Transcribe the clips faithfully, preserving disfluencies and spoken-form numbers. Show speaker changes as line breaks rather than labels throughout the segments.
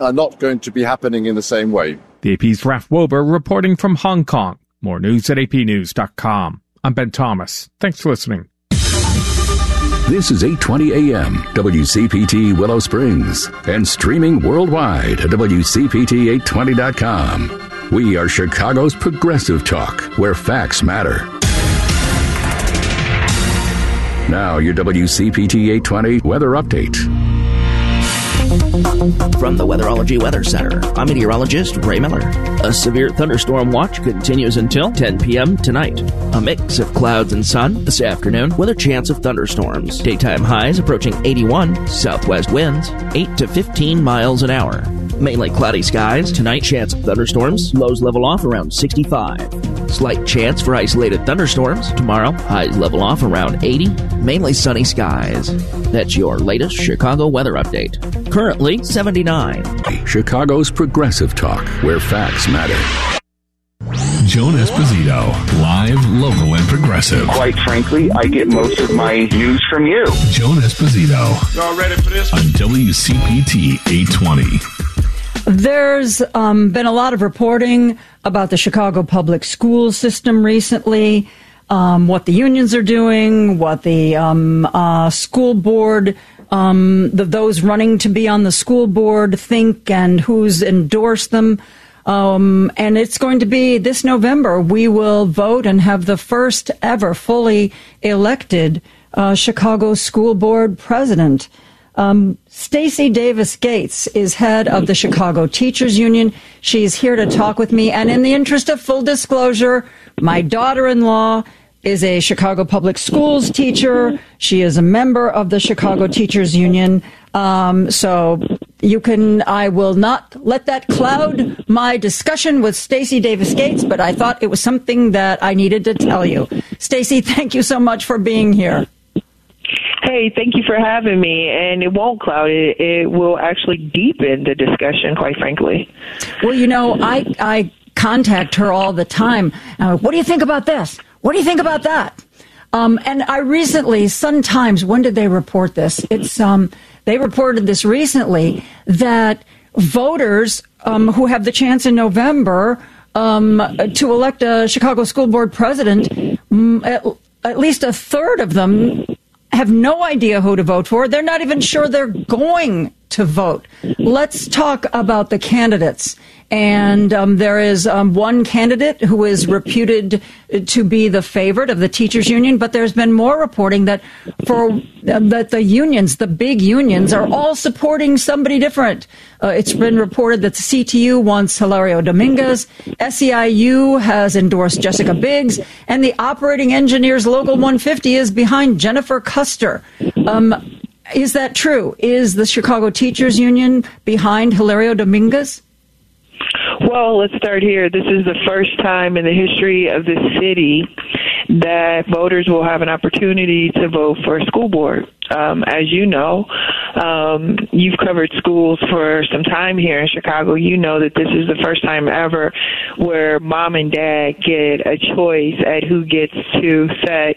are not going to be happening in the same way.
The A P's Raf Wober reporting from Hong Kong. More news at a p news dot com. I'm Ben Thomas. Thanks for listening.
This is eight twenty A M, W C P T Willow Springs, and streaming worldwide at W C P T eight twenty dot com. We are Chicago's progressive talk, where facts matter. Now, your W C P T eight twenty weather update.
From the Weatherology Weather Center, I'm meteorologist Ray Miller. A severe thunderstorm watch continues until ten p.m. tonight. A mix of clouds and sun this afternoon with a chance of thunderstorms. Daytime highs approaching eighty-one, southwest winds eight to fifteen miles an hour. Mainly cloudy skies. Tonight, chance of thunderstorms. Lows level off around sixty-five. Slight chance for isolated thunderstorms. Tomorrow, highs level off around eighty. Mainly sunny skies. That's your latest Chicago weather update. Currently seventy-nine.
Chicago's progressive talk, where facts matter.
Joan Esposito, live, local, and progressive.
Quite frankly, I get most of my news from you.
Joan Esposito.
Y'all ready for this?
On W C P T eight twenty.
There's um, been a lot of reporting about the Chicago public school system recently, um, what the unions are doing, what the um, uh, school board, um, the, those running to be on the school board think, and who's endorsed them. Um, and it's going to be this November. We will vote and have the first ever fully elected uh, Chicago school board president. Um, Stacey Davis Gates is head of the Chicago Teachers Union. She's here to talk with me. And in the interest of full disclosure, my daughter-in-law is a Chicago Public Schools teacher. She is a member of the Chicago Teachers Union. Um, so you can, I will not let that cloud my discussion with Stacey Davis Gates, but I thought it was something that I needed to tell you. Stacey, thank you so much for being here.
Hey, thank you for having me. And it won't cloud it. It will actually deepen the discussion, quite frankly.
Well, you know, I, I contact her all the time. Uh, what do you think about this? What do you think about that? Um, and I recently, Sun Times, when did they report this? It's um, they reported this recently that voters um, who have the chance in November um, to elect a Chicago school board president, at, at least a third of them have no idea who to vote for. They're not even sure they're going to vote. Let's talk about the candidates. And um, there is um, one candidate who is reputed to be the favorite of the teachers union, but there's been more reporting that for uh, that the unions, the big unions, are all supporting somebody different. Uh, it's been reported that the C T U wants Hilario Dominguez, S E I U has endorsed Jessica Biggs, and the Operating Engineers Local one fifty is behind Jennifer Custer. Um, is that true? Is the Chicago Teachers Union behind Hilario Dominguez?
Well, let's start here. This is the first time in the history of this city that voters will have an opportunity to vote for a school board. Um, as you know, um, you've covered schools for some time here in Chicago. You know that this is the first time ever where mom and dad get a choice at who gets to set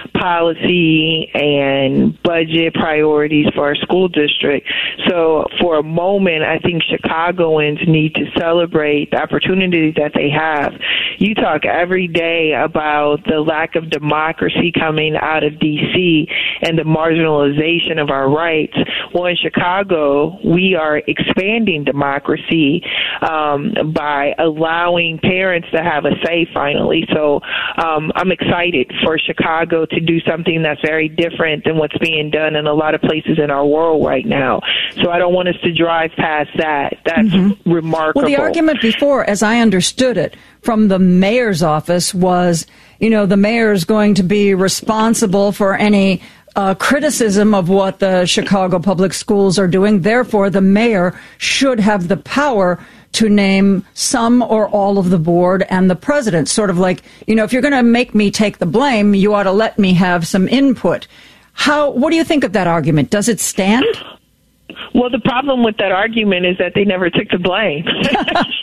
policy and budget priorities for our school district. So for a moment, I think Chicagoans need to celebrate the opportunity that they have. You talk every day about the lack of democracy coming out of D C and the marginalization of our rights. Well, in Chicago, we are expanding democracy um, by allowing parents to have a say finally. So um, I'm excited for Chicago to do something that's very different than what's being done in a lot of places in our world right now. So I don't want us to drive past that. That's mm-hmm. remarkable.
Well, the argument before, as I understood it, from the mayor's office was, you know, the mayor is going to be responsible for any uh, criticism of what the Chicago public schools are doing. Therefore, the mayor should have the power to name some or all of the board and the president. Sort of like, you know, if you're going to make me take the blame, you ought to let me have some input. How? What do you think of that argument? Does it stand?
Well, the problem with that argument is that they never took the blame.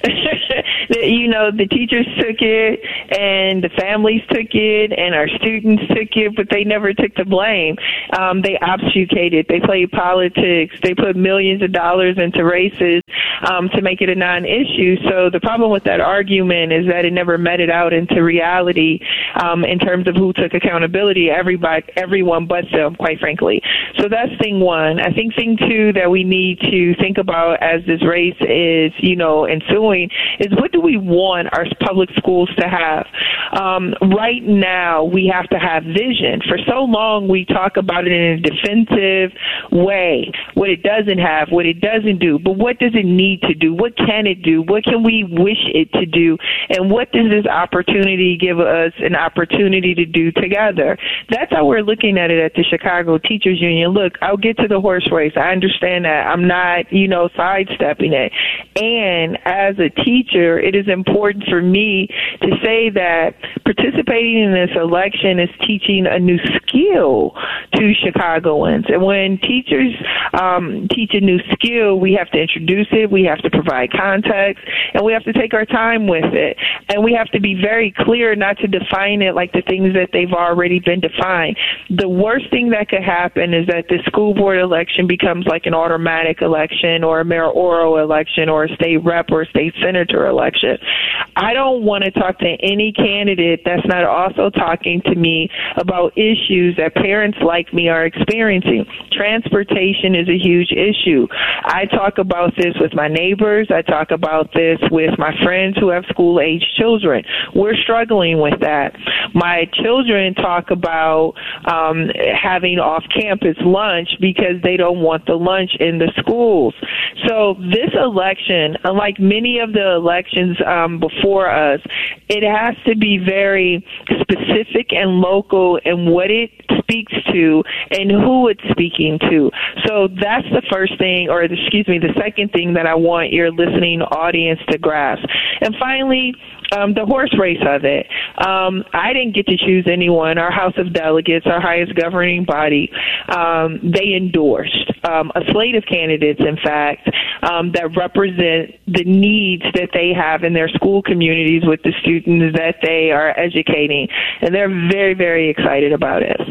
You know, the teachers took it, and the families took it, and our students took it, but they never took the blame. Um, they obfuscated. They played politics. They put millions of dollars into races um, to make it a non-issue. So the problem with that argument is that it never meted out into reality um, in terms of who took accountability. Everybody, everyone but them, quite frankly. So that's thing one. I think thing two that we need to think about as this race is, you know, ensuing is what do we want our public schools to have? Um, right now, we have to have vision. For so long, we talk about it in a defensive way, what it doesn't have, what it doesn't do, but what does it need to do? What can it do? What can we wish it to do? And what does this opportunity give us an opportunity to do together? That's how we're looking at it at the Chicago Teachers Union. Look, I'll get to the horse race. I understand that. I'm not, you know, sidestepping it. And as a teacher, it is important for me to say that participating in this election is teaching a new skill to Chicagoans. And when teachers um, teach a new skill, we have to introduce it, we have to provide context, and we have to take our time with it. And we have to be very clear not to define it like the things that they've already been defined. The worst thing that could happen is that the school board election becomes like an automatic election or a mayoral election or a state rep or a state senator election. I don't want to talk to any candidate that's not also talking to me about issues that parents like me are experiencing. Transportation is a huge issue. I talk about this with my neighbors. I talk about this with my friends who have school-age children. We're struggling with that. My children talk about um, having off-campus lunch because they don't want the lunch in the schools. So this election, unlike many of the elections um, before us, it has to be very specific and local in what it speaks to and who it's speaking to. So that's the first thing, or excuse me, the second thing that I want your listening audience to grasp. And finally, Um, the horse race of it. Um, I didn't get to choose anyone. Our House of Delegates, our highest governing body, um, they endorsed um, a slate of candidates, in fact, um, that represent the needs that they have in their school communities with the students that they are educating. And they're very, very excited about it.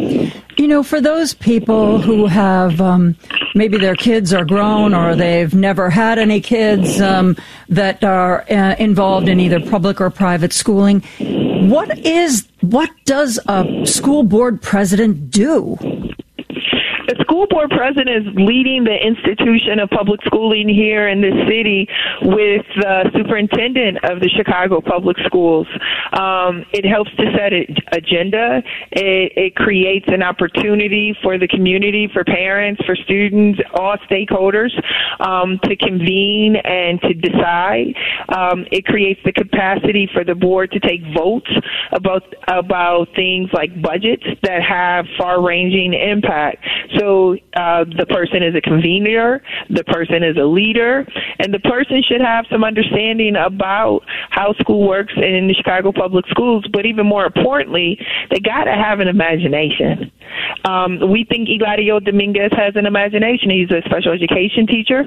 You know, for those people who have um, maybe their kids are grown or they've never had any kids um, that are uh, involved in either public or private schooling, what is what does a school board president do?
The school board president is leading the institution of public schooling here in this city with the superintendent of the Chicago Public Schools. Um, it helps to set an agenda. It, it creates an opportunity for the community, for parents, for students, all stakeholders um, to convene and to decide. Um, it creates the capacity for the board to take votes about about things like budgets that have far-ranging impact. So uh, the person is a convener, the person is a leader, and the person should have some understanding about how school works in the Chicago Public Schools. But even more importantly, they got to have an imagination. Um, we think Eladio Dominguez has an imagination. He's a special education teacher.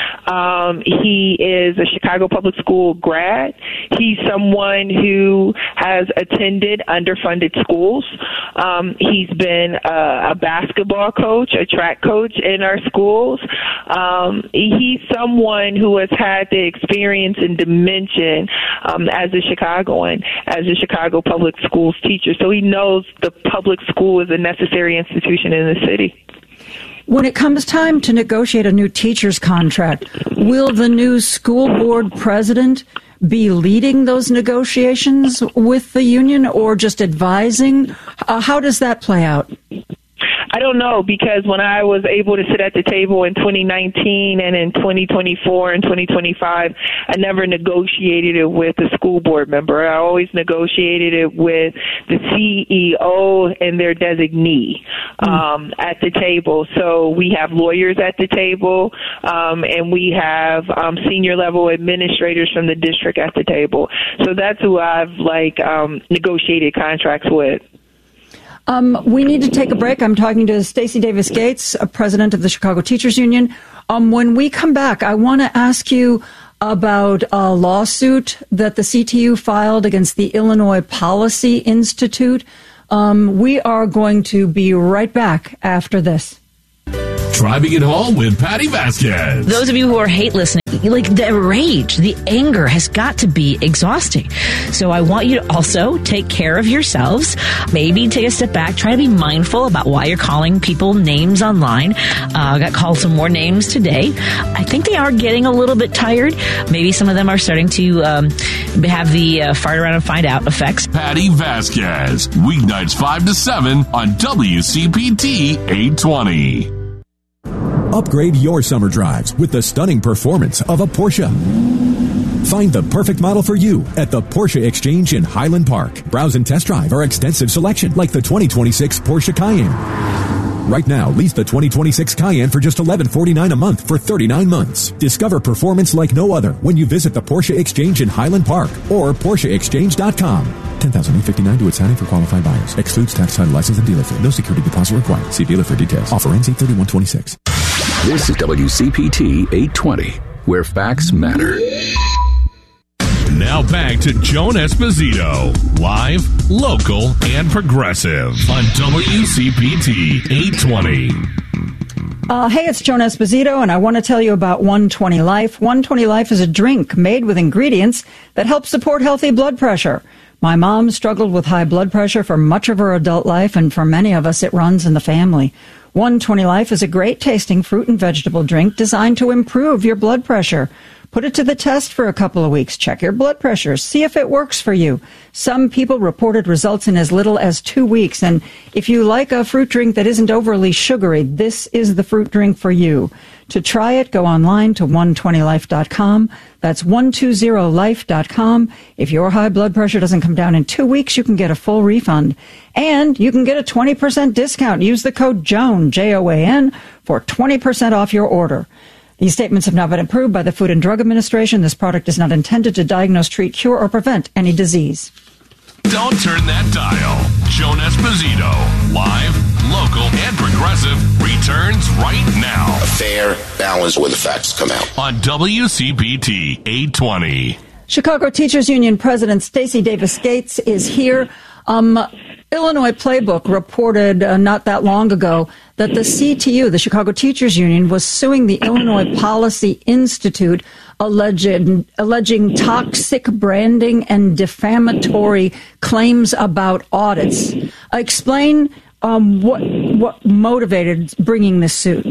Um, he is a Chicago Public School grad. He's someone who has attended underfunded schools. Um, he's been a, a basketball coach, a track coach in our schools. Um, he's someone who has had the experience and dimension um, as a Chicagoan, as a Chicago Public Schools teacher. So he knows the public school is a necessary institution in the city.
When it comes time to negotiate a new teacher's contract, will the new school board president be leading those negotiations with the union or just advising? Uh, how does that play out?
I don't know, because when I was able to sit at the table in twenty nineteen and in twenty twenty-four and twenty twenty-five, I never negotiated it with a school board member. I always negotiated it with the C E O and their designee um, at the table. So we have lawyers at the table, um, and we have um, senior level administrators from the district at the table. So that's who I've like um, negotiated contracts with.
Um, we need to take a break. I'm talking to Stacey Davis Gates, president of the Chicago Teachers Union. Um, when we come back, I want to ask you about a lawsuit that the C T U filed against the Illinois Policy Institute. Um, we are going to be right back after this.
Driving it home with Patty Vasquez.
Those of you who are hate listening, like the rage, the anger has got to be exhausting. So I want you to also take care of yourselves. Maybe take a step back. Try to be mindful about why you're calling people names online. Uh, I got called some more names today. I think they are getting a little bit tired. Maybe some of them are starting to um, have the uh, fart around and find out effects.
Patty Vasquez, weeknights five to seven on W C P T eight twenty.
Upgrade your summer drives with the stunning performance of a Porsche. Find the perfect model for you at the Porsche Exchange in Highland Park. Browse and test drive our extensive selection like the twenty twenty-six Porsche Cayenne. Right now, lease the twenty twenty-six Cayenne for just eleven forty-nine a month for thirty-nine months. Discover performance like no other when you visit the Porsche Exchange in Highland Park or Porsche Exchange dot com. ten thousand eight hundred fifty-nine to its signing for qualified buyers. Excludes tax, title, license, and dealer fee. No security deposit required. See dealer for details. Offer ends eight thirty-one twenty-six.
This is W C P T eight twenty, where facts matter.
Now back to Joan Esposito, live, local, and progressive on W C P T eight twenty.
Uh, hey, it's Joan Esposito, and I want to tell you about one twenty Life. one twenty Life is a drink made with ingredients that help support healthy blood pressure. My mom struggled with high blood pressure for much of her adult life, and for many of us, it runs in the family. one twenty Life is a great-tasting fruit and vegetable drink designed to improve your blood pressure. Put it to the test for a couple of weeks. Check your blood pressure. See if it works for you. Some people reported results in as little as two weeks. And if you like a fruit drink that isn't overly sugary, this is the fruit drink for you. To try it, go online to one twenty life dot com. That's one twenty life dot com. If your high blood pressure doesn't come down in two weeks, you can get a full refund. And you can get a twenty percent discount. Use the code JOAN, J O A N, for twenty percent off your order. These statements have not been approved by the Food and Drug Administration. This product is not intended to diagnose, treat, cure, or prevent any disease.
Don't turn that dial. Joan Esposito, live, local, and progressive, returns right now.
A fair balance where the facts come out.
On W C P T eight twenty.
Chicago Teachers Union President Stacey Davis Gates is here. Um, Illinois Playbook reported uh, not that long ago that the C T U, the Chicago Teachers Union, was suing the Illinois Policy Institute, alleged, alleging toxic branding and defamatory claims about audits. Uh, explain um, what what motivated bringing this suit.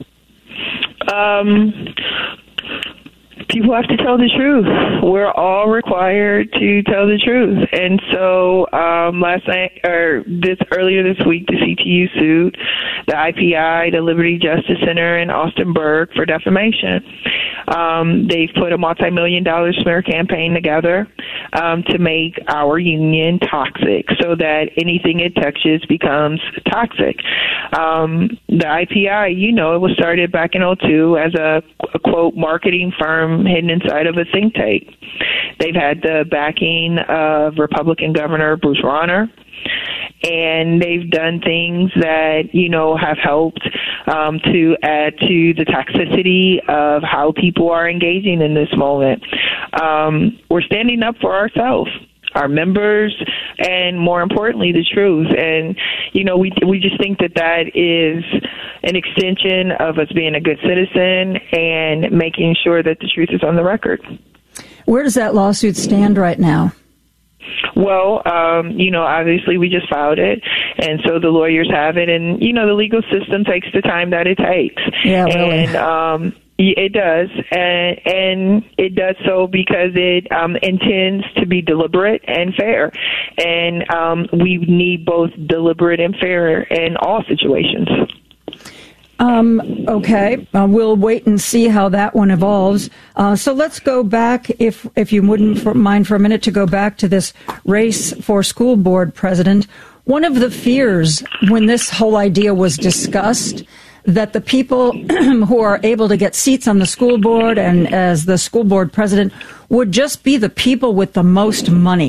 Um. People have to tell the truth. We're all required to tell the truth. And so um, last night, or this earlier this week, the C T U sued the I P I, the Liberty Justice Center, and Austin Berg for defamation. Um, they've put a multi-million dollar smear campaign together um, to make our union toxic so that anything it touches becomes toxic. Um, the I P I, you know, it was started back in oh two as a, a, quote, marketing firm hidden inside of a think tank. They've had the backing of Republican Governor Bruce Rauner, and they've done things that, you know, have helped um, to add to the toxicity of how people are engaging in this moment. Um, we're standing up for ourselves, our members, and more importantly, the truth. And, you know, we we just think that that is an extension of us being a good citizen and making sure that the truth is on the record.
Where does that lawsuit stand right now?
Well, um, you know, obviously we just filed it, and so the lawyers have it, and, you know, the legal system takes the time that it takes.
Yeah, really.
And, um, it does, and, and it does so because it um, intends to be deliberate and fair, and um, we need both deliberate and fair in all situations.
Um, okay, uh, we'll wait and see how that one evolves. Uh, so let's go back, if if you wouldn't for, mind for a minute, to go back to this race for school board president. One of the fears when this whole idea was discussed, that the people who are able to get seats on the school board and as the school board president would just be the people with the most money.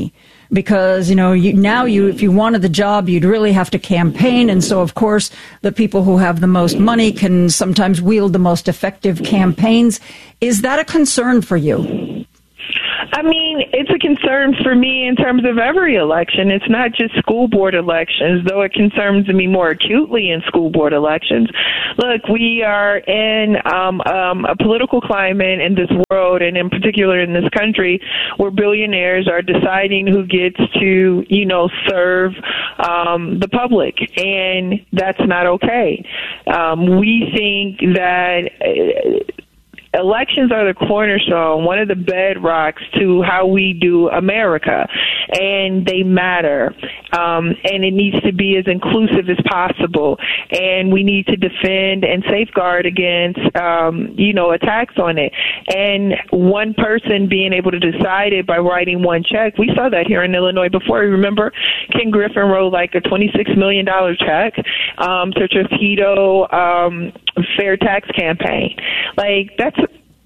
because, you know, you, now you, if you wanted the job, you'd really have to campaign. And so, of course, the people who have the most money can sometimes wield the most effective campaigns. Is that a concern for you?
I mean, it's a concern for me in terms of every election. It's not just school board elections, though it concerns me more acutely in school board elections. Look, we are in um, um, a political climate in this world, and in particular in this country, where billionaires are deciding who gets to, you know, serve um, the public, and that's not okay. Um, we think that Uh, elections are the cornerstone, one of the bedrocks to how we do America, and they matter. Um, and it needs to be as inclusive as possible. And we need to defend and safeguard against, um, you know, attacks on it. And one person being able to decide it by writing one check, we saw that here in Illinois before. Remember, Ken Griffin wrote like a twenty-six million dollars check um, to torpedo um, fair tax campaign. Like, that's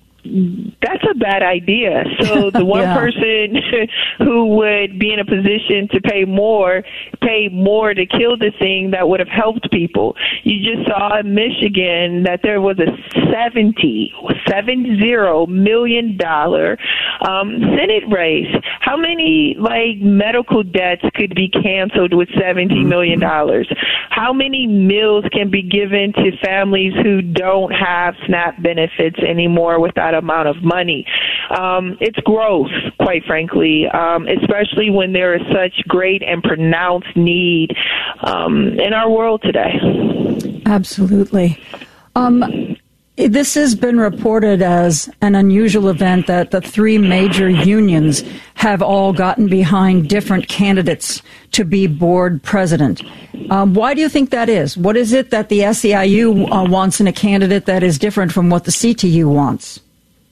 That's a bad idea. So the one
yeah.
person who would be in a position to pay more, pay more to kill the thing that would have helped people. You just saw in Michigan that there was a seventy, seven zero million dollar um, Senate race. How many like medical debts could be canceled with seventy million dollars? How many meals can be given to families who don't have SNAP benefits anymore without amount of money? Um, it's gross, quite frankly, um, especially when there is such great and pronounced need um, in our world today.
Absolutely. Um, this has been reported as an unusual event that the three major unions have all gotten behind different candidates to be board president. Um, why do you think that is? What is it that the S E I U uh, wants in a candidate that is different from what the C T U wants?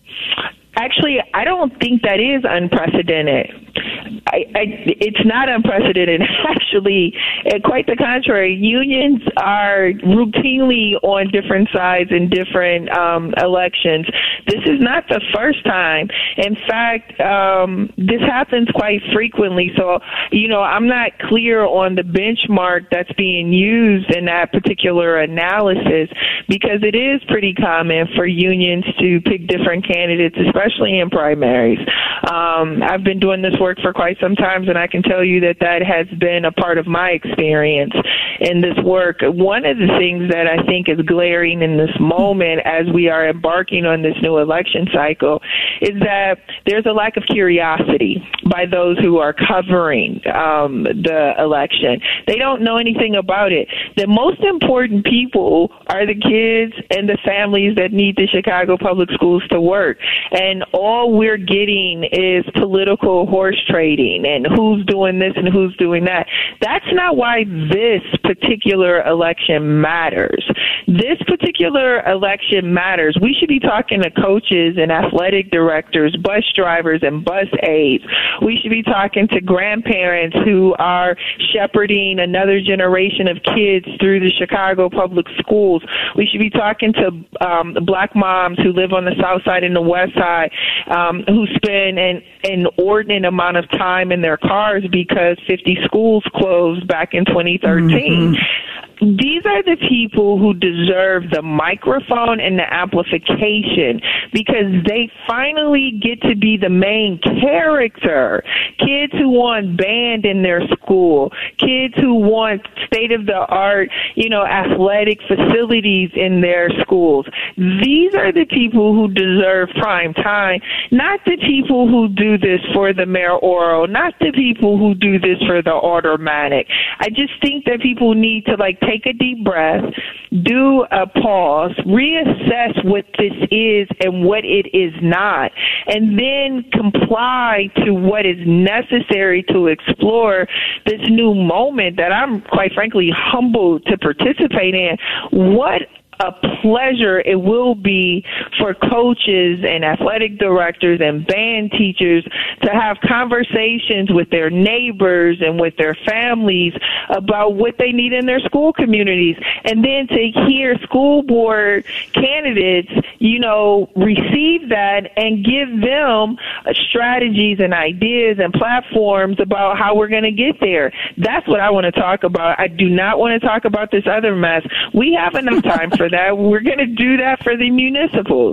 Actually, I don't think that is unprecedented. I, I, it's not unprecedented. Actually, quite the contrary. Unions are routinely on different sides in different um, elections. This is not the first time. In fact, um, this happens quite frequently. So, you know, I'm not clear on the benchmark that's being used in that particular analysis, because it is pretty common for unions to pick different candidates, especially in primaries. Um, I've been doing this work for quite some time, and I can tell you that that has been a part of my experience in this work. One of the things that I think is glaring in this moment as we are embarking on this new election cycle is that there's a lack of curiosity by those who are covering um, the election. They don't know anything about it. The most important people are the kids and the families that need the Chicago Public Schools to work. And all we're getting is political horse trading and who's doing this and who's doing that. That's not why this particular election matters. This particular election matters. We should be talking to coaches and athletic directors, bus drivers and bus aides. We should be talking to grandparents who are shepherding another generation of kids through the Chicago Public Schools. We should be talking to um, black moms who live on the south side and the west side, um, who spend an inordinate amount of time in their cars because fifty schools closed back in twenty thirteen. Mm-hmm. These are the people who deserve the microphone and the amplification, because they finally get to be the main character. Kids who want band in their school, kids who want state-of-the-art, you know, athletic facilities in their schools. These are the people who deserve prime time, not the people who do this for the mayoral, not the people who do this for the automatic. I just think that people need to, like, take a deep breath, do a pause, reassess what this is and what it is not, and then comply to what is necessary to explore this new moment that I'm, quite frankly, humbled to participate in. What a pleasure it will be for coaches and athletic directors and band teachers to have conversations with their neighbors and with their families about what they need in their school communities. And then to hear school board candidates, you know, receive that and give them strategies and ideas and platforms about how we're going to get there. That's what I want to talk about. I do not want to talk about this other mess. We have enough time for that. We're going to do that for the municipals.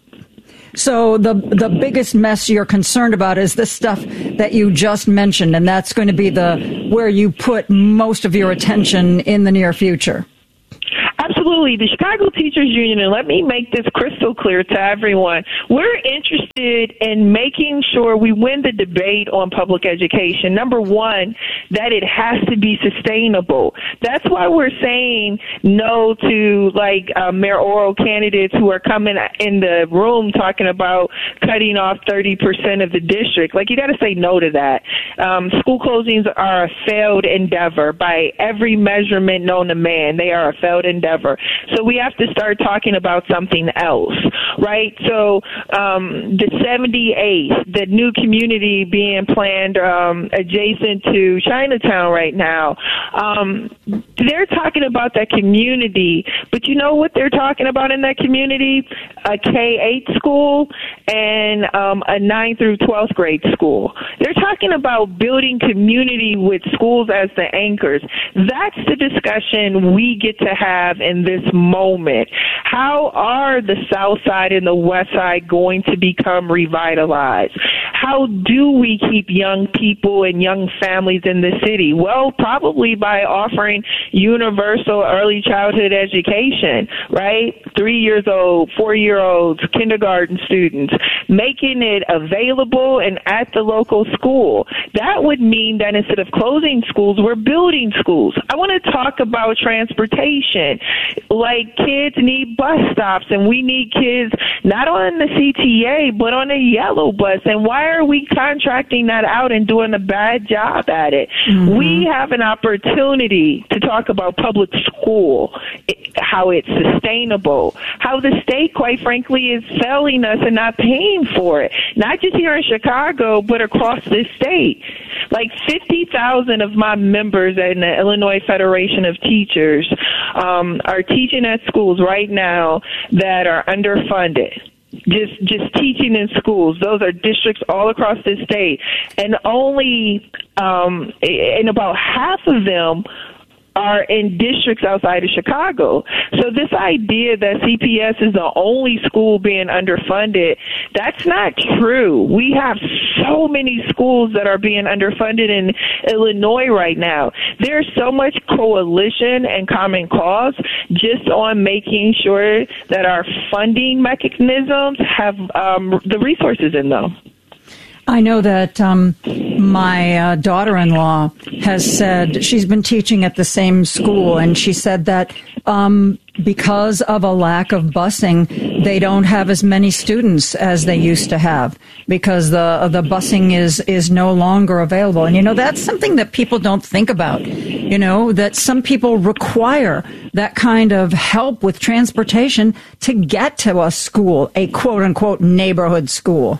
So the the biggest mess you're concerned about is the stuff that you just mentioned, and that's going to be the where you put most of your attention in the near future.
Absolutely. The Chicago Teachers Union, and let me make this crystal clear to everyone, we're interested in making sure we win the debate on public education. Number one, that it has to be sustainable. That's why we're saying no to, like, uh, mayoral candidates who are coming in the room talking about cutting off thirty percent of the district. Like, you got to say no to that. Um, school closings are a failed endeavor by every measurement known to man. They are a failed endeavor. So we have to start talking about something else, right? So um, the seventy-eighth, the new community being planned um, adjacent to Chinatown right now, um, they're talking about that community. But you know what they're talking about in that community? A K eight school and um, a nine through twelfth grade school. They're talking about building community with schools as the anchors. That's the discussion we get to have in this moment. How are the South Side and the West Side going to become revitalized? How do we keep young people and young families in the city? Well, probably by offering universal early childhood education, right? Three years old, four-year-olds, kindergarten students, making it available and at the local school. That would mean that instead of closing schools, we're building schools. I want to talk about transportation. Like, kids need bus stops, and we need kids not on the C T A, but on a yellow bus. And why are we contracting that out and doing a bad job at it? Mm-hmm. We have an opportunity to talk about public school, how it's sustainable, how the state, quite frankly, is failing us and not paying for it. Not just here in Chicago, but across this state. Like fifty thousand of my members in the Illinois Federation of Teachers um, are teaching at schools right now that are underfunded. Just just teaching in schools. Those are districts all across the state. And only, um, and about half of them are in districts outside of Chicago. So this idea that C P S is the only school being underfunded, that's not true. We have so many schools that are being underfunded in Illinois right now. There's so much coalition and common cause just on making sure that our funding mechanisms have um, the resources in them.
I know that um, my uh, daughter-in-law has said she's been teaching at the same school, and she said that um, because of a lack of busing, they don't have as many students as they used to have because the the busing is is no longer available. And you know, that's something that people don't think about. You know, that some people require that kind of help with transportation to get to a school, a quote-unquote neighborhood school.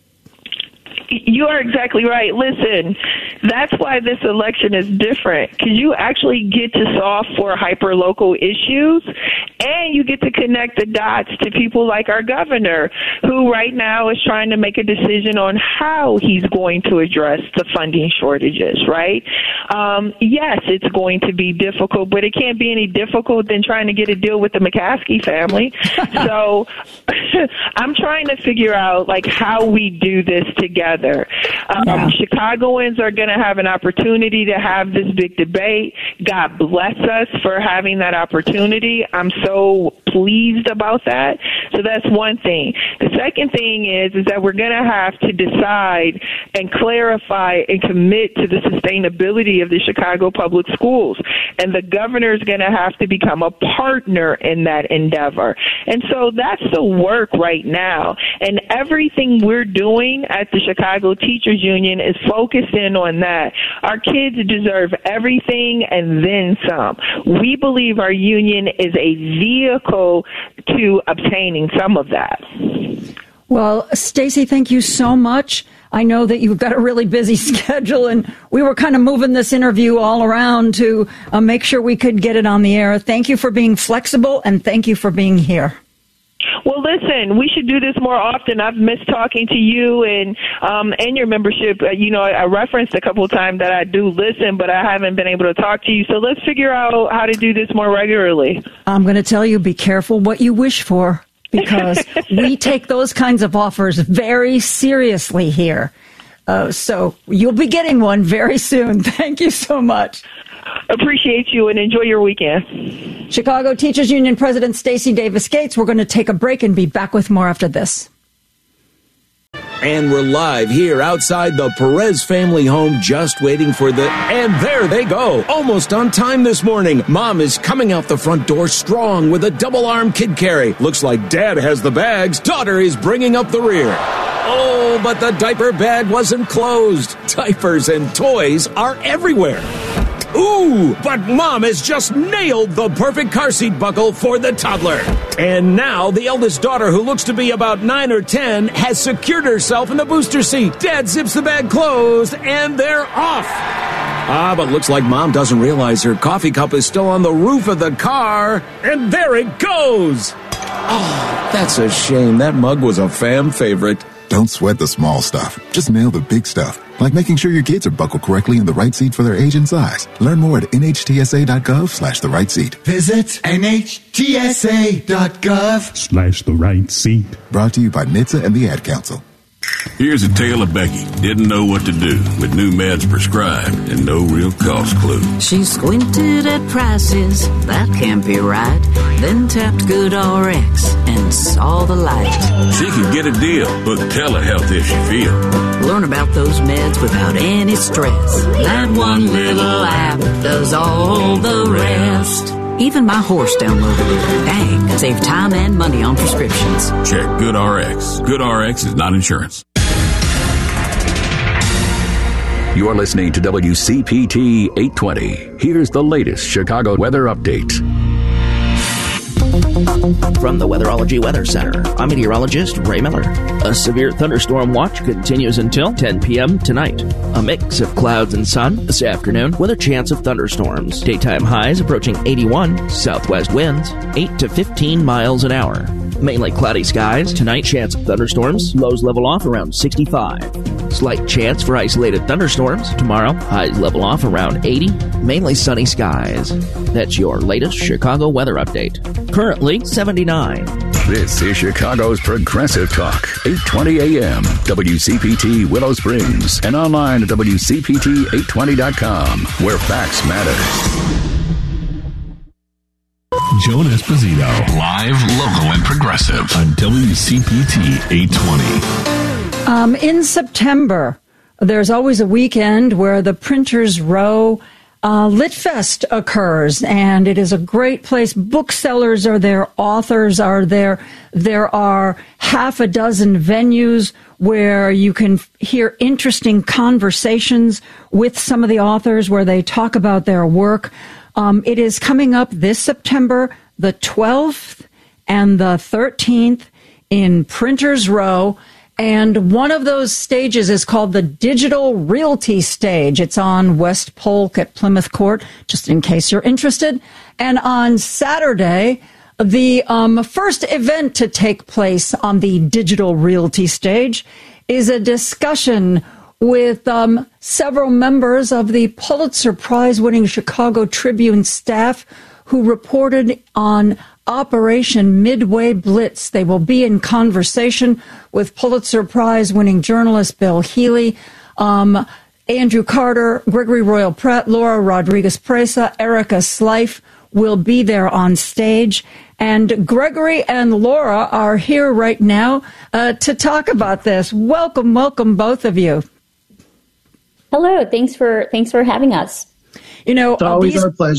You are exactly right. Listen, that's why this election is different, because you actually get to solve for hyper-local issues, and you get to connect the dots to people like our governor, who right now is trying to make a decision on how he's going to address the funding shortages, right? Um, yes, it's going to be difficult, but it can't be any difficult than trying to get a deal with the McCaskey family. So I'm trying to figure out, like, how we do this together. Um, yeah. Chicagoans are going to have an opportunity to have this big debate. God bless us for having that opportunity. I'm so pleased about that. So that's one thing. The second thing is, is that we're going to have to decide and clarify and commit to the sustainability of the Chicago public schools. And the governor is going to have to become a partner in that endeavor. And so that's the work right now. And everything we're doing at the Chicago Teachers Union is focused in on on that. Our kids deserve everything and then some. We believe our union is a vehicle to obtaining some of that.
Well, Stacey, thank you so much. I know that you've got a really busy schedule, and we were kind of moving this interview all around to uh, make sure we could get it on the air. Thank you for being flexible, and thank you for being here.
Well, listen, we should do this more often. I've missed talking to you and um, and your membership. Uh, you know, I, I referenced a couple of times that I do listen, but I haven't been able to talk to you. So let's figure out how to do this more regularly. I'm
going to tell you, be careful what you wish for, because we take those kinds of offers very seriously here. Uh, so you'll be getting one very soon. Thank you so much.
Appreciate you and enjoy your weekend.
Chicago Teachers Union President Stacey Davis Gates. We're going to take a break and be back with more after this.
And we're live here outside the Perez family home, just waiting for the... And there they go, almost on time this morning. Mom is coming out the front door strong with a double-arm kid carry. Looks like Dad has the bags. Daughter is bringing up the rear. Oh, but the diaper bag wasn't closed. Diapers and toys are everywhere. Ooh, but Mom has just nailed the perfect car seat buckle for the toddler. And now the eldest daughter, who looks to be about nine or ten, has secured herself in the booster seat. Dad zips the bag closed, and they're off. Ah, but looks like Mom doesn't realize her coffee cup is still on the roof of the car. And there it goes. Oh, that's a shame. That mug was a fam favorite.
Don't sweat the small stuff. Just nail the big stuff, like making sure your kids are buckled correctly in the right seat for their age and size. Learn more at nhtsa.gov slash the right seat.
Visit nhtsa.gov
slash the right seat. Brought to you by N H T S A and the Ad Council.
Here's a tale of Becky. Didn't know what to do with new meds prescribed and no real cost clue.
She squinted at prices, that can't be right. Then tapped GoodRx and saw the light.
She could get a deal, book telehealth if she feel.
Learn about those meds without any stress. That one little app does all the rest. Even my horse downloaded it. Dang, save time and money on prescriptions.
Check GoodRx. GoodRx is not insurance.
You're listening to W C P T eight twenty. Here's the latest Chicago weather update.
From the Weatherology Weather Center, I'm meteorologist Ray Miller. A severe thunderstorm watch continues until ten p.m. tonight. A mix of clouds and sun this afternoon with a chance of thunderstorms. Daytime highs approaching eighty-one, southwest winds eight to fifteen miles an hour. Mainly cloudy skies. Tonight, chance of thunderstorms. Lows level off around sixty-five. Slight chance for isolated thunderstorms. Tomorrow, highs level off around eighty. Mainly sunny skies. That's your latest Chicago weather update. Currently, seventy-nine.
This is Chicago's Progressive Talk, eight twenty a.m. W C P T Willow Springs, and online at W C P T eight twenty dot com, where facts matter.
Joan Esposito, live, local, and progressive on W C P T eight twenty.
Um, in September, there's always a weekend where the Printers Row uh, Litfest occurs, and it is a great place. Booksellers are there, authors are there. There are half a dozen venues where you can hear interesting conversations with some of the authors where they talk about their work. Um, it is coming up this September, the twelfth and the thirteenth in Printers Row. And one of those stages is called the Digital Realty Stage. It's on West Polk at Plymouth Court, just in case you're interested. And on Saturday, the um, first event to take place on the Digital Realty Stage is a discussion with um, several members of the Pulitzer Prize-winning Chicago Tribune staff who reported on Operation Midway Blitz. They will be in conversation with Pulitzer Prize-winning journalist Bill Healy, um, Andrew Carter, Gregory Royal Pratt, Laura Rodriguez-Presa, Erica Slife will be there on stage. And Gregory and Laura are here right now uh, to talk about this. Welcome, welcome, both of you.
Hello, thanks for thanks for having us.
You know,
it's always
these,
our pleasure.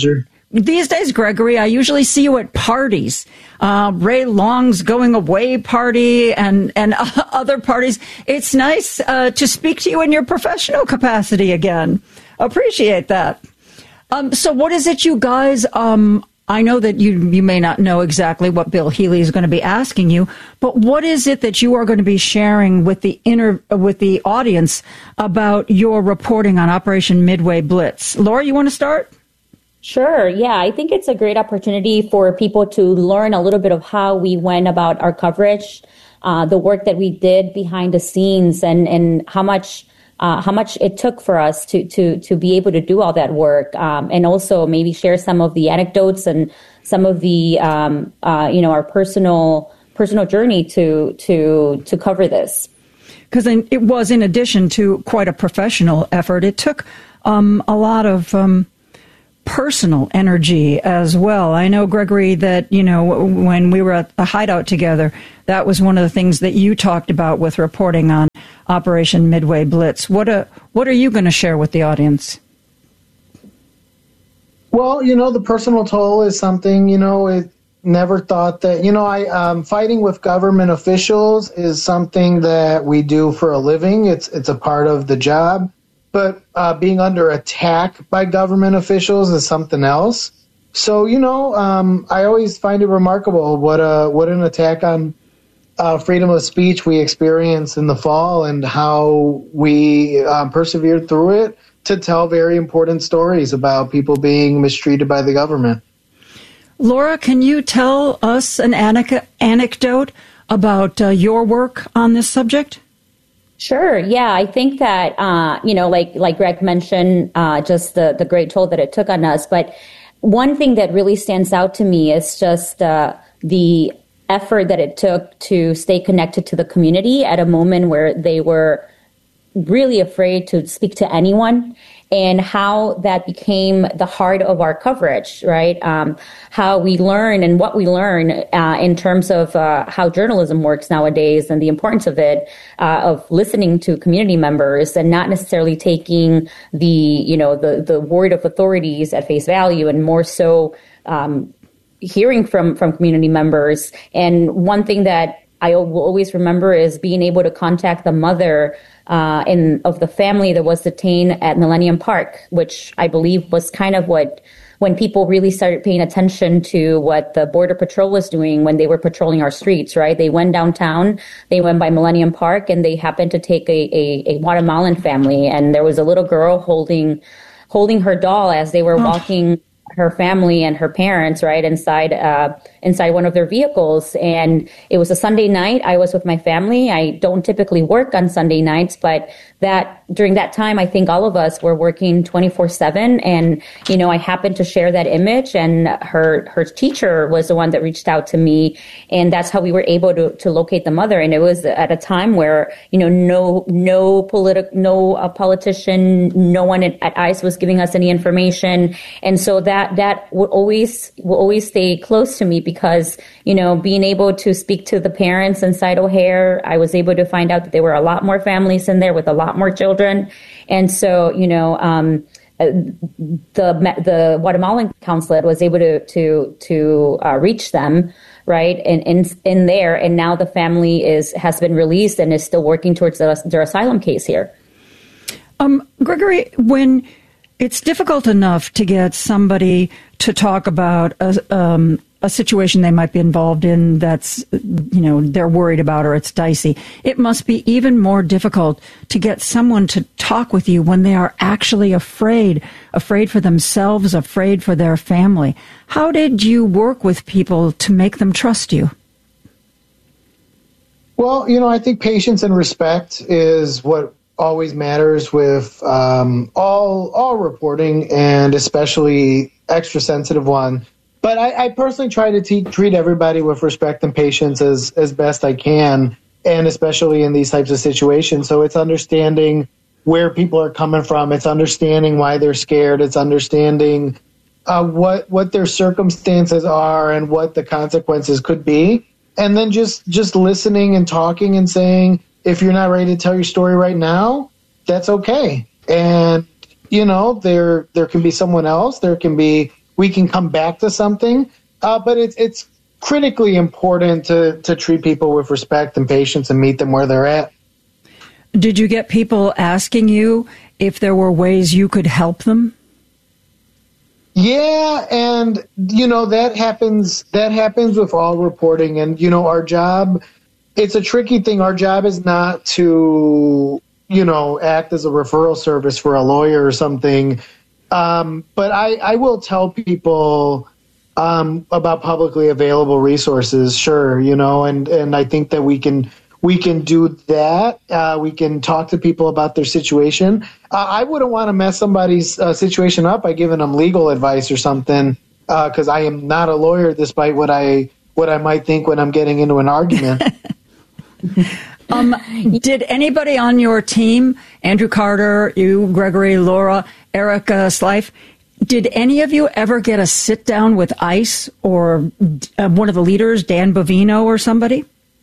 these days, Gregory, I usually see you at parties. Uh, Ray Long's going away party and, and other parties. It's nice uh, to speak to you in your professional capacity again. Appreciate that. Um, so what is it you guys, um, I know that you, you may not know exactly what Bill Healy is going to be asking you, but what is it that you are going to be sharing with the inter, with the audience about your reporting on Operation Midway Blitz? Laura, you want to start?
Sure. Yeah, I think it's a great opportunity for people to learn a little bit of how we went about our coverage, uh, the work that we did behind the scenes, and, and how much uh, how much it took for us to to to be able to do all that work, um, and also maybe share some of the anecdotes and some of the um, uh, you know our personal personal journey to to to cover this.
Because it was, in addition to quite a professional effort, it took um, a lot of Um, personal energy as well. I know, Gregory, that, you know, when we were at the hideout together, that was one of the things that you talked about with reporting on Operation Midway Blitz. What a, what are you going to share with the audience?
Well, you know, the personal toll is something, you know, it never thought that, you know, I um, fighting with government officials is something that we do for a living. It's it's a part of the job. But uh, being under attack by government officials is something else. So, you know, um, I always find it remarkable what a, what an attack on uh, freedom of speech we experienced in the fall, and how we uh, persevered through it to tell very important stories about people being mistreated by the government.
Laura, can you tell us an ane- anecdote about uh, your work on this subject?
Sure. Yeah, I think that, uh, you know, like like Greg mentioned, uh, just the, the great toll that it took on us. But one thing that really stands out to me is just uh, the effort that it took to stay connected to the community at a moment where they were really afraid to speak to anyone, and how that became the heart of our coverage, right? Um, how we learn and what we learn uh, in terms of uh, how journalism works nowadays, and the importance of it, uh, of listening to community members and not necessarily taking the, you know, the, the word of authorities at face value, and more so um, hearing from, from community members. And one thing that I will always remember is being able to contact the mother Uh, in of the family that was detained at Millennium Park, which I believe was kind of what, when people really started paying attention to what the Border Patrol was doing when they were patrolling our streets, right? They went downtown, they went by Millennium Park, and they happened to take a, a, a Guatemalan family, and there was a little girl holding holding her doll as they were oh. walking her family and her parents, right, inside uh, inside one of their vehicles. And it was a Sunday night. I was with my family. I don't typically work on Sunday nights, but that during that time, I think all of us were working twenty-four seven. And, you know, I happened to share that image, and her her teacher was the one that reached out to me. And that's how we were able to, to locate the mother. And it was at a time where, you know, no no politic, no uh, politician, no one at, at ICE was giving us any information. And so that that will always will always stay close to me, because, you know, being able to speak to the parents inside O'Hare, I was able to find out that there were a lot more families in there with a lot more children. And so, you know, um, the the Guatemalan consulate was able to to to uh, reach them, right, in, in in there. And now the family is has been released and is still working towards their, their asylum case here.
Um, Gregory, when it's difficult enough to get somebody to talk about a, um, a situation they might be involved in that's, you know, they're worried about, or it's dicey, it must be even more difficult to get someone to talk with you when they are actually afraid, afraid for themselves, afraid for their family. How did you work with people to make them trust you?
Well, you know, I think patience and respect is what always matters with um, all all reporting, and especially extra sensitive one. But I, I personally try to te- treat everybody with respect and patience as, as best I can, and especially in these types of situations. So it's understanding where people are coming from. It's understanding why they're scared. It's understanding uh, what what their circumstances are and what the consequences could be. And then just, just listening and talking and saying, if you're not ready to tell your story right now, that's okay. And, you know, there there can be someone else. There can be we can come back to something. Uh, but it's it's critically important to to treat people with respect and patience and meet them where they're at.
Did you get people asking you if there were ways you could help them?
Yeah, and you know that happens. That happens with all reporting, and you know our job. It's a tricky thing. Our job is not to you know act as a referral service for a lawyer or something. Um, but I, I will tell people um, about publicly available resources. Sure, you know, and and I think that we can. We can do that. Uh, we can talk to people about their situation. Uh, I wouldn't want to mess somebody's uh, situation up by giving them legal advice or something, because uh, I am not a lawyer, despite what I what I might think when I'm getting into an argument.
um, did anybody on your team, Andrew Carter, you, Gregory, Laura, Erica Slife, did any of you ever get a sit down with ICE or uh, one of the leaders, Dan Bovino or somebody?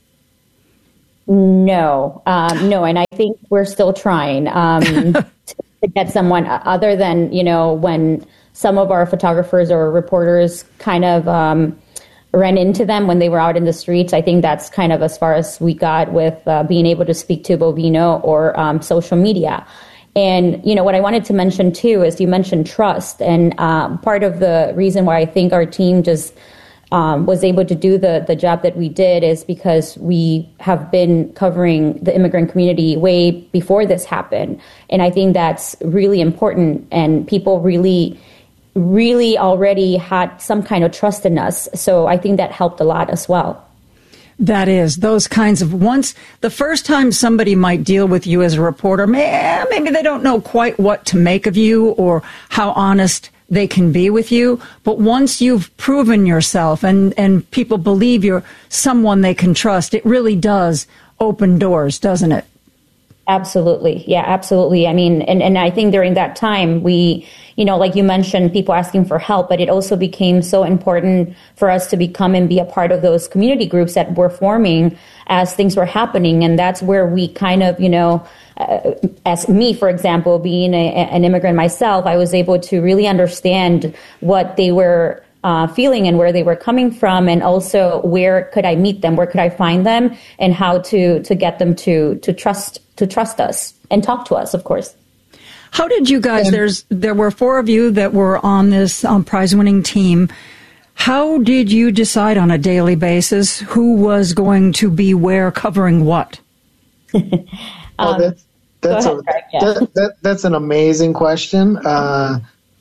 No, um, no, and I think we're still trying um, to, to get someone other than, you know, when some of our photographers or reporters kind of um, ran into them when they were out in the streets. I think that's kind of as far as we got with uh, being able to speak to Bovino or um, social media. And, you know, what I wanted to mention, too, is you mentioned trust. And uh, part of the reason why I think our team just Um, was able to do the, the job that we did is because we have been covering the immigrant community way before this happened. And I think that's really important. And people really, really already had some kind of trust in us. So I think that helped a lot as well.
That is, those kinds of, once, the first time somebody might deal with you as a reporter, maybe they don't know quite what to make of you or how honest they can be with you. But once you've proven yourself and, and people believe you're someone they can trust, it really does open doors, doesn't it?
Absolutely. Yeah, absolutely. I mean, and, and I think during that time, we, you know, like you mentioned, people asking for help, but it also became so important for us to become and be a part of those community groups that were forming as things were happening. And that's where we kind of, you know, uh, as me, for example, being a, an immigrant myself, I was able to really understand what they were Uh, feeling and where they were coming from, and also where could I meet them, where could I find them, and how to to get them to to trust to trust us and talk to us, of course.
How did you guys? There's there were four of you that were on this um, prize-winning team. How did you decide on a daily basis who was going to be where, covering what?
um, oh, that's that's, ahead, a, Greg, yeah. that, that, that's an amazing question. Uh,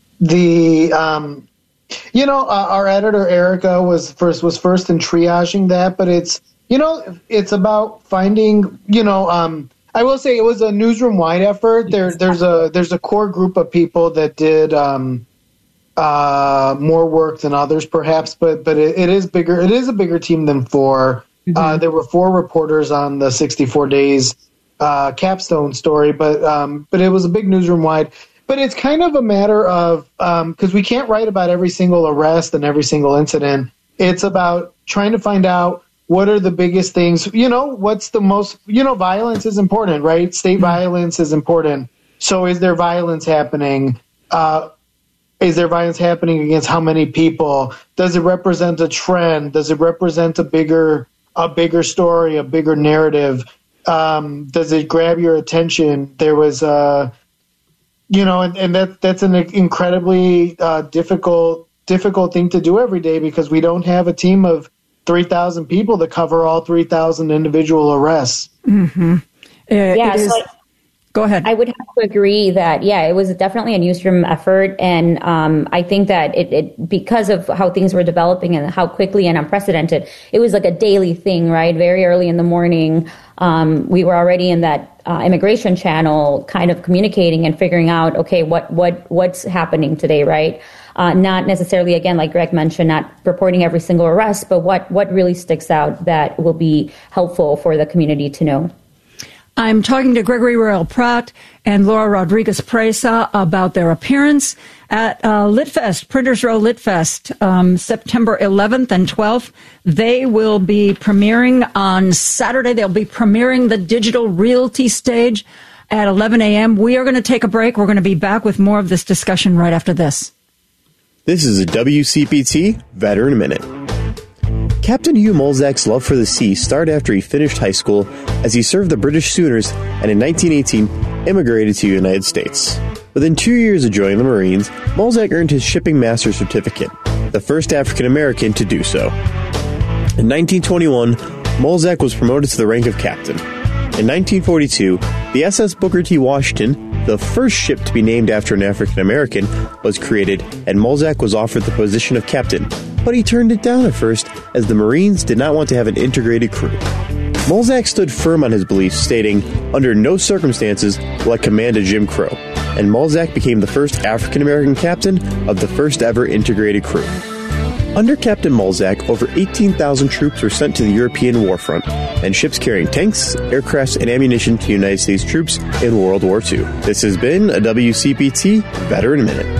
the um, You know, uh, our editor, Erica, was first was first in triaging that, but it's, you know, it's about finding, you know, um, I will say it was a newsroom-wide effort. There, there's a there's a core group of people that did um, uh, more work than others, perhaps, but but it, it is bigger. It is a bigger team than four. Mm-hmm. Uh, there were four reporters on the sixty-four days uh, capstone story, but um, but it was a big newsroom-wide. But it's kind of a matter of, because um, we can't write about every single arrest and every single incident. It's about trying to find out what are the biggest things, you know, what's the most, you know, violence is important, right? State mm-hmm. violence is important. So is there violence happening? Uh, is there violence happening against how many people? Does it represent a trend? Does it represent a bigger, a bigger story, a bigger narrative? Um, does it grab your attention? There was a... You know, and, and that that's an incredibly uh, difficult difficult thing to do every day because we don't have a team of three thousand people to cover all three thousand individual arrests.
Mm-hmm. Uh,
yeah, so I,
go ahead.
I would have to agree that, yeah, it was definitely a newsroom effort. And um, I think that it, it because of how things were developing and how quickly and unprecedented, it was like a daily thing, right? Very early in the morning. Um, we were already in that uh, immigration channel kind of communicating and figuring out, okay, what, what, what's happening today, right? Uh, not necessarily, again, like Greg mentioned, not reporting every single arrest, but what, what really sticks out that will be helpful for the community to know.
I'm talking to Gregory Royal Pratt and Laura Rodriguez Presa about their appearance at uh, LitFest, Printers Row LitFest, um, September eleventh and twelfth. They will be premiering on Saturday. They'll be premiering the Digital Realty stage at eleven a.m. We are going to take a break. We're going to be back with more of this discussion right after this.
This is a W C P T Veteran Minute. Captain Hugh Mulzack's love for the sea started after he finished high school, as he served the British Sooners and in nineteen eighteen immigrated to the United States. Within two years of joining the Marines, Mulzack earned his Shipping Master Certificate, the first African American to do so. In nineteen twenty-one, Mulzack was promoted to the rank of captain. In nineteen forty-two, the S S Booker T. Washington, the first ship to be named after an African American, was created, and Mulzack was offered the position of captain, but he turned it down at first as the Marines did not want to have an integrated crew. Mulzack stood firm on his beliefs, stating, "Under no circumstances will I command a Jim Crow," and Mulzack became the first African American captain of the first ever integrated crew. Under Captain Mulzack, over eighteen thousand troops were sent to the European warfront, and ships carrying tanks, aircrafts, and ammunition to United States troops in World War Two. This has been a W C P T Veteran Minute.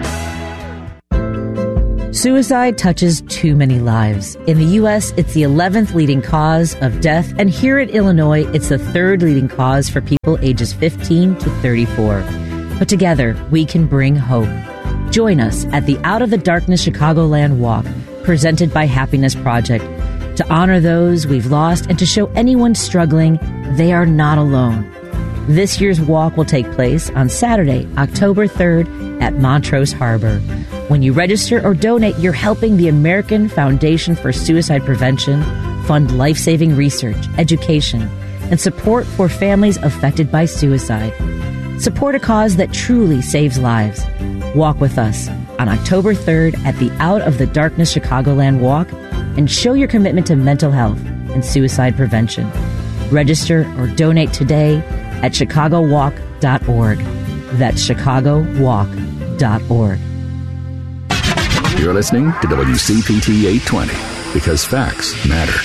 Suicide touches too many lives. In the U S, it's the eleventh leading cause of death, and here in Illinois, it's the third leading cause for people ages fifteen to thirty-four. But together, we can bring hope. Join us at the Out of the Darkness Chicagoland Walk, presented by Happiness Project, to honor those we've lost and to show anyone struggling they are not alone. This year's walk will take place on Saturday, October third at Montrose Harbor. When you register or donate, you're helping the American Foundation for Suicide Prevention fund life-saving research, education, and support for families affected by suicide. Support a cause that truly saves lives. Walk with us on October third at the Out of the Darkness Chicagoland Walk and show your commitment to mental health and suicide prevention. Register or donate today at chicago walk dot org. That's chicago walk dot org.
You're listening to W C P T eight twenty, because facts matter.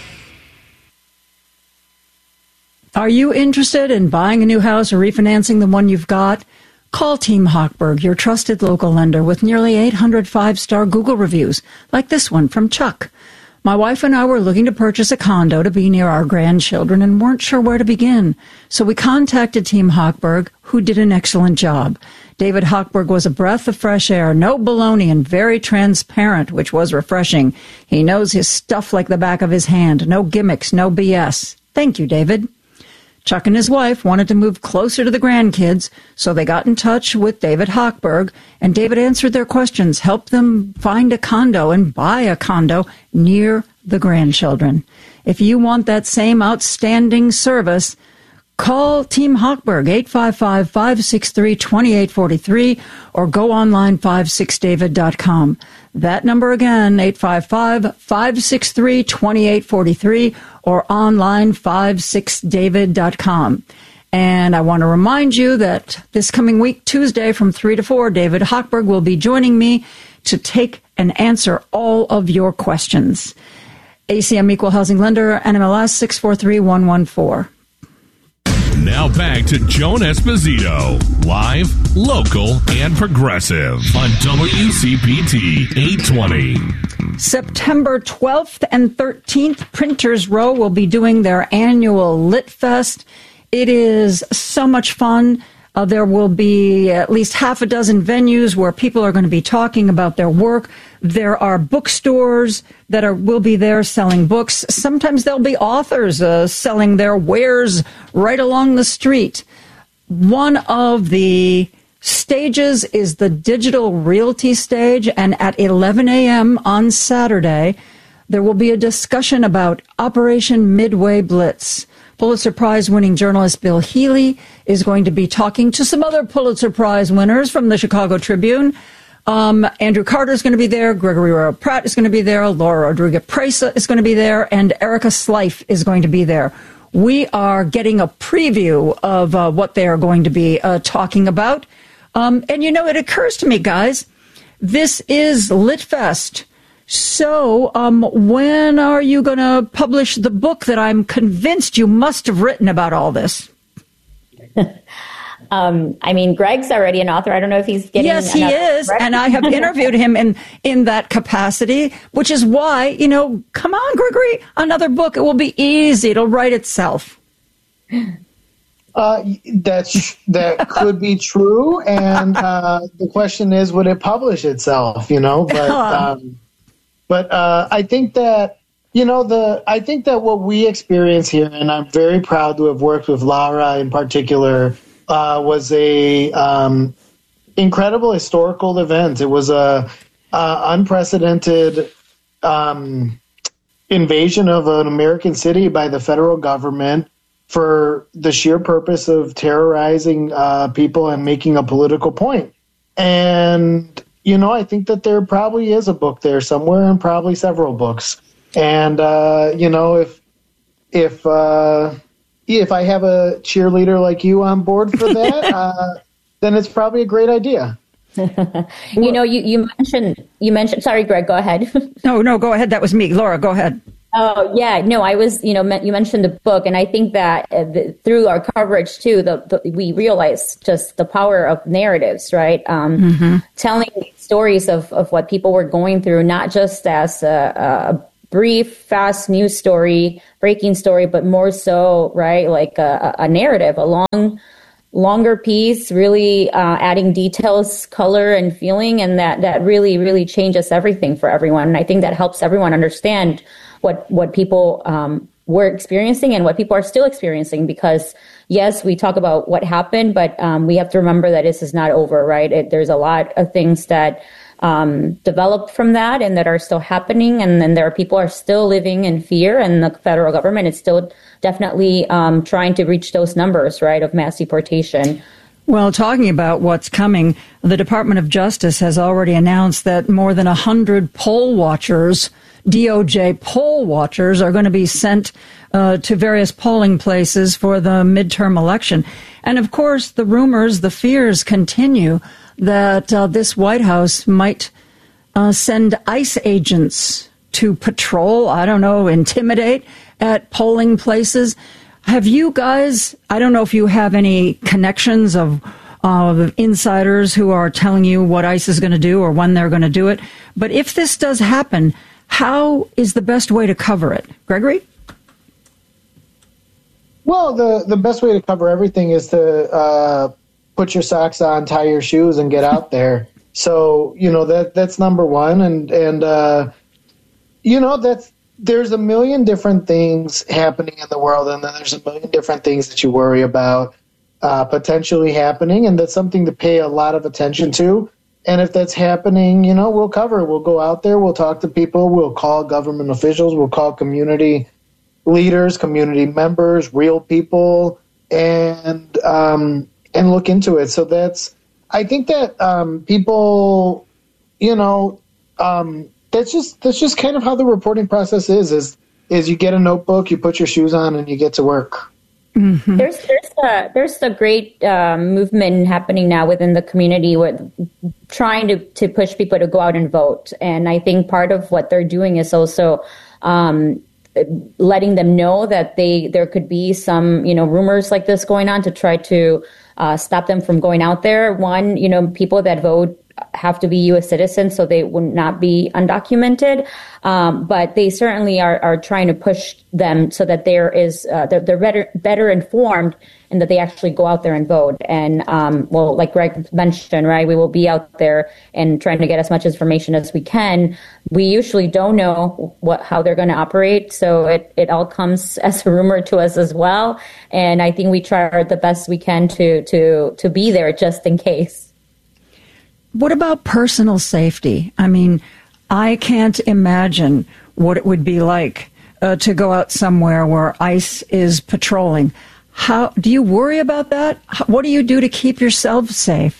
Are you interested in buying a new house or refinancing the one you've got? Call Team Hochberg, your trusted local lender with nearly eight hundred five-star Google reviews, like this one from Chuck. My wife and I were looking to purchase a condo to be near our grandchildren and weren't sure where to begin. So we contacted Team Hochberg, who did an excellent job. David Hochberg was a breath of fresh air, no baloney, and very transparent, which was refreshing. He knows his stuff like the back of his hand. No gimmicks, no B S. Thank you, David. Chuck and his wife wanted to move closer to the grandkids, so they got in touch with David Hochberg, and David answered their questions, helped them find a condo and buy a condo near the grandchildren. If you want that same outstanding service, call Team Hochberg, eight five five, five six three, two eight four three, or go online, five six david dot com. That number again, eight five five, five six three, two eight four three, or online, five six david dot com. And I want to remind you that this coming week, Tuesday from three to four, David Hochberg will be joining me to take and answer all of your questions. A C M Equal Housing Lender, N M L S six four three one one four.
Now back to Joan Esposito, live, local, and progressive on W C P T eight twenty.
September twelfth and thirteenth, Printers Row will be doing their annual Lit Fest. It is so much fun. Uh, there will be at least half a dozen venues where people are going to be talking about their work. There are bookstores that are will be there selling books. Sometimes there'll be authors uh, selling their wares right along the street. One of the stages is the Digital Realty stage, and at eleven a.m. on Saturday, there will be a discussion about Operation Midway Blitz. Pulitzer Prize-winning journalist Bill Healy is going to be talking to some other Pulitzer Prize winners from the Chicago Tribune. Um, Andrew Carter is going to be there. Gregory Royal Pratt is going to be there. Laura Rodriguez-Presa is going to be there. And Erica Slife is going to be there. We are getting a preview of uh, what they are going to be uh, talking about. Um, and, you know, it occurs to me, guys, this is LitFest. So um, when are you going to publish the book that I'm convinced you must have written about all this?
um, I mean, Greg's already an author. I don't know if he's getting.
Yes, he is. And I have interviewed him in, in that capacity, which is why, you know, come on, Gregory, another book. It will be easy. It'll write itself.
Uh, that's that could be true, and uh, the question is, would it publish itself? You know, but um, but uh, I think that you know the I think that what we experience here, and I'm very proud to have worked with Laura in particular, uh, was a um, incredible historical event. It was a, a unprecedented um, invasion of an American city by the federal government for the sheer purpose of terrorizing uh, people and making a political point. And, you know, I think that there probably is a book there somewhere, and probably several books. And, uh, you know, if if uh, if I have a cheerleader like you on board for that, uh, then it's probably a great idea.
you know, you, you mentioned, you mentioned, sorry, Greg, go ahead.
no, no, go ahead. That was me. Laura, go ahead.
Oh, yeah. No, I was, you know, you mentioned the book, and I think that uh, the, through our coverage, too, the, the, we realized just the power of narratives, right? Um, mm-hmm. Telling stories of, of what people were going through, not just as a, a brief, fast news story, breaking story, but more so, right, like a, a narrative, a long, longer piece, really uh, adding details, color, and feeling, and that, that really, really changes everything for everyone. And I think that helps everyone understand what what people um, were experiencing and what people are still experiencing, because yes, we talk about what happened, but um, we have to remember that this is not over, right? It, there's a lot of things that um, developed from that and that are still happening, and then there are people are still living in fear, and the federal government is still definitely um, trying to reach those numbers, right, of mass deportation.
Well, talking about what's coming, the Department of Justice has already announced that more than one hundred poll watchers, D O J poll watchers, are going to be sent uh, to various polling places for the midterm election. And of course, the rumors, the fears continue that uh, this White House might uh, send ICE agents to patrol, I don't know, intimidate at polling places. Have you guys, I don't know if you have any connections of uh, insiders who are telling you what ICE is going to do or when they're going to do it, but if this does happen, how is the best way to cover it? Gregory?
Well, the, the best way to cover everything is to uh, put your socks on, tie your shoes, and get out there. So, you know, that that's number one. And, and uh, you know, that's there's a million different things happening in the world, and then there's a million different things that you worry about uh, potentially happening, and that's something to pay a lot of attention to. And if that's happening, you know, we'll cover it. We'll go out there, we'll talk to people, we'll call government officials, we'll call community leaders, community members, real people, and um, and look into it. So that's, I think that um, people, you know, um, that's just that's just kind of how the reporting process is. Is is you get a notebook, you put your shoes on, and you get to work.
Mm-hmm. There's there's a there's a great um, movement happening now within the community with trying to, to push people to go out and vote, and I think part of what they're doing is also um, letting them know that they there could be some you know rumors like this going on to try to uh, stop them from going out there. One, you know, people that vote have to be U S citizens, so they would not be undocumented. Um, but they certainly are, are trying to push them so that there is uh, they're, they're better better informed and that they actually go out there and vote. And um, well, like Greg mentioned, right, we will be out there and trying to get as much information as we can. We usually don't know what how they're going to operate, so it it all comes as a rumor to us as well. And I think we try the best we can to to to be there just in case.
What about personal safety? I mean, I can't imagine what it would be like uh, to go out somewhere where ICE is patrolling. How do you worry about that? How, what do you do to keep yourself safe?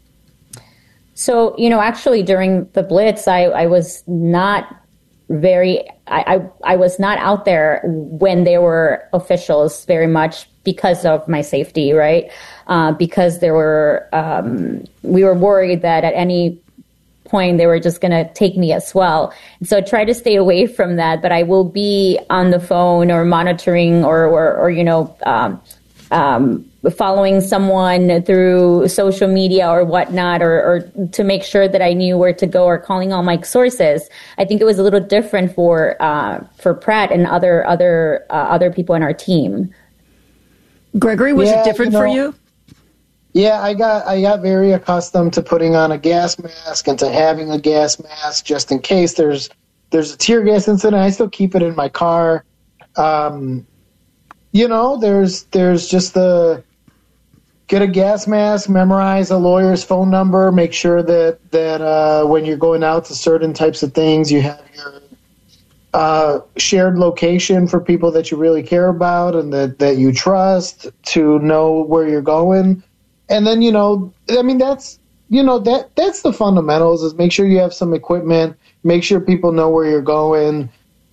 So, you know, actually during the Blitz, I, I was not very, I, I, I was not out there when there were officials very much because of my safety, right? Uh, because there were, um, we were worried that at any point they were just going to take me as well. And so I try to stay away from that, but I will be on the phone or monitoring or, or, or you know, um, um, following someone through social media or whatnot, or, or to make sure that I knew where to go, or calling all my sources. I think it was a little different for uh, for Pratt and other other uh, other people in our team.
Gregory, was
Yeah,
it different
you know,
for you?
Yeah, I got I got very accustomed to putting on a gas mask and to having a gas mask just in case there's there's a tear gas incident. I still keep it in my car. Um, you know, there's there's just the get a gas mask, memorize a lawyer's phone number, make sure that that uh, when you're going out to certain types of things, you have your uh, shared location for people that you really care about and that, that you trust to know where you're going. And then, you know, I mean, that's, you know, that that's the fundamentals is make sure you have some equipment, make sure people know where you're going.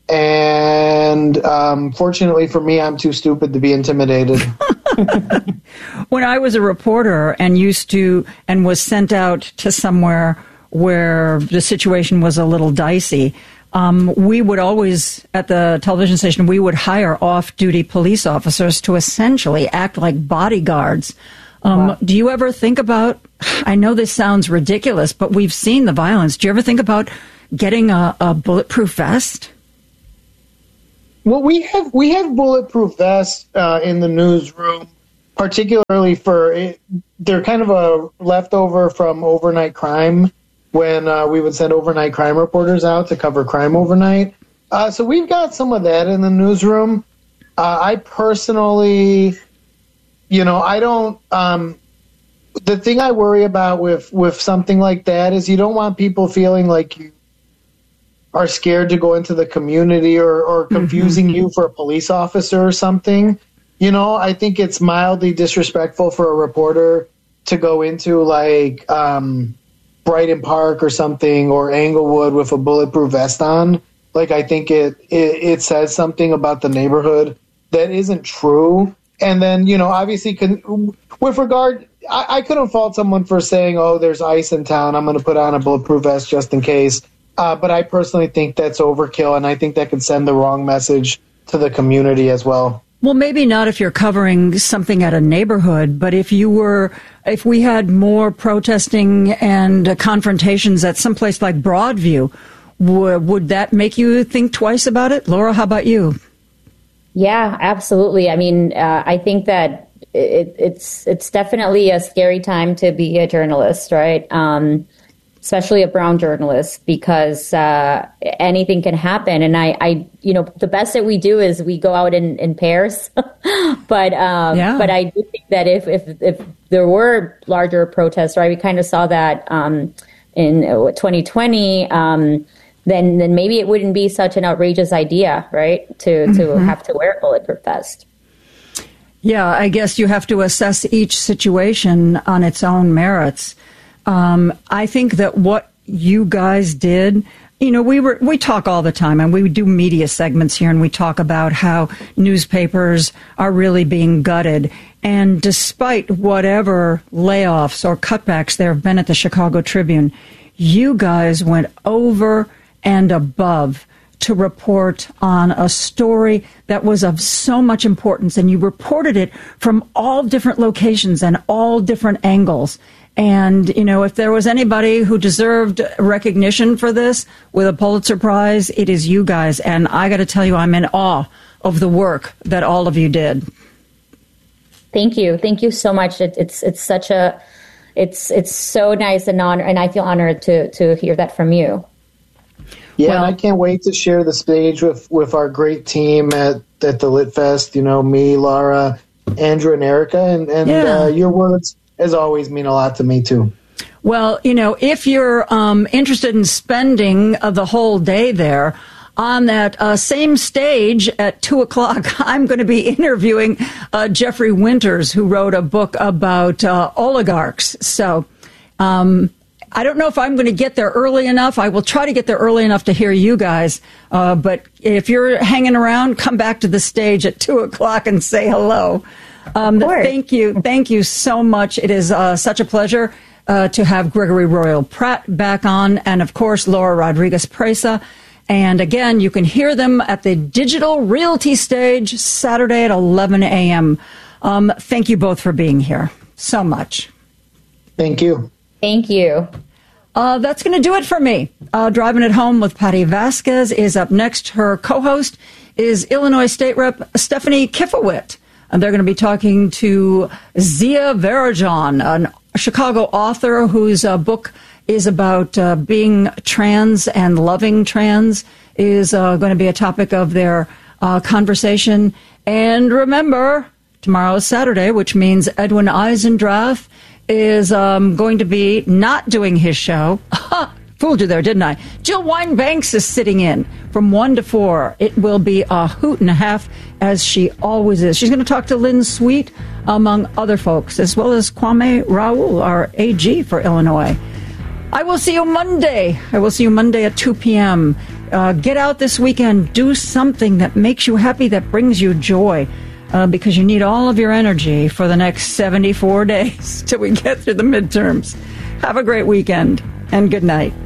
And um, fortunately for me, I'm too stupid to be intimidated.
When I was a reporter and used to and was sent out to somewhere where the situation was a little dicey, um, we would always, at the television station, we would hire off-duty police officers to essentially act like bodyguards. Um, wow. Do you ever think about, I know this sounds ridiculous, but we've seen the violence. Do you ever think about getting a, a bulletproof vest?
Well, we have we have bulletproof vests uh, in the newsroom, particularly for it, they're kind of a leftover from overnight crime when uh, we would send overnight crime reporters out to cover crime overnight. Uh, so we've got some of that in the newsroom. Uh, I personally, you know, I don't. Um, the thing I worry about with with something like that is you don't want people feeling like you are scared to go into the community or, or confusing mm-hmm. you for a police officer or something. You know, I think it's mildly disrespectful for a reporter to go into like um, Brighton Park or something or Englewood with a bulletproof vest on. Like, I think it, it, it says something about the neighborhood that isn't true. And then, you know, obviously can, with regard, I, I couldn't fault someone for saying, oh, there's ice in town, I'm going to put on a bulletproof vest just in case. Uh, but I personally think that's overkill, and I think that could send the wrong message to the community as well.
Well, maybe not if you're covering something at a neighborhood, but if you were, if we had more protesting and uh, confrontations at some place like Broadview, w- would that make you think twice about it? Laura, how about you?
Yeah, absolutely. I mean, uh, I think that it, it's it's definitely a scary time to be a journalist, right? Um, especially a brown journalist, because uh, anything can happen. And I, I, you know, the best that we do is we go out in, in pairs. but um, yeah. but I do think that if, if if there were larger protests, right, we kind of saw that um, in twenty twenty, um, then then maybe it wouldn't be such an outrageous idea, right, to, to mm-hmm. have to wear a bulletproof vest.
Yeah, I guess you have to assess each situation on its own merits. Um, I think that what you guys did, you know, we were we talk all the time, and we do media segments here, and we talk about how newspapers are really being gutted. And despite whatever layoffs or cutbacks there have been at the Chicago Tribune, you guys went over and above to report on a story that was of so much importance, and you reported it from all different locations and all different angles. And, you know, if there was anybody who deserved recognition for this with a Pulitzer Prize, it is you guys. And I got to tell you, I'm in awe of the work that all of you did.
Thank you. Thank you so much. It, it's it's such a it's it's so nice and honor, and I feel honored to to hear that from you.
Yeah,
well,
and I can't wait to share the stage with, with our great team at, at the Lit Fest. You know, me, Laura, Andrew, and Erica, and, and yeah. uh, your words, as always, mean a lot to me, too.
Well, you know, if you're um, interested in spending uh, the whole day there, on that uh, same stage at two o'clock, I'm going to be interviewing uh, Jeffrey Winters, who wrote a book about uh, oligarchs. So um, I don't know if I'm going to get there early enough. I will try to get there early enough to hear you guys. Uh, but if you're hanging around, come back to the stage at two o'clock and say hello. Um, thank you. Thank you so much. It is uh, such a pleasure uh, to have Gregory Royal Pratt back on, and, of course, Laura Rodriguez-Presa. And, again, you can hear them at the Digital Realty Stage Saturday at eleven a.m. Um, thank you both for being here so much.
Thank you.
Thank you.
Uh, that's going to do it for me. Uh, Driving It Home with Patty Vasquez is up next. Her co-host is Illinois State Rep Stephanie Kifowit. And they're going to be talking to Zia Varajan, a Chicago author whose uh, book is about uh, being trans and loving trans, is uh, going to be a topic of their uh, conversation. And remember, tomorrow is Saturday, which means Edwin Eisendrath is um, going to be not doing his show. Fooled you there, didn't I? Jill Wine-Banks is sitting in from one to four. It will be a hoot and a half, as she always is. She's going to talk to Lynn Sweet, among other folks, as well as Kwame Raoul, our A G for Illinois. I will see you Monday. I will see you Monday at two p.m. Uh, get out this weekend. Do something that makes you happy, that brings you joy, uh, because you need all of your energy for the next seventy-four days till we get through the midterms. Have a great weekend, and good night.